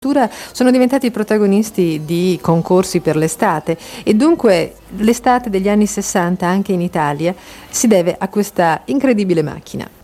sono diventati protagonisti di concorsi per l'estate e dunque l'estate degli anni 60 anche in Italia si deve a questa incredibile macchina.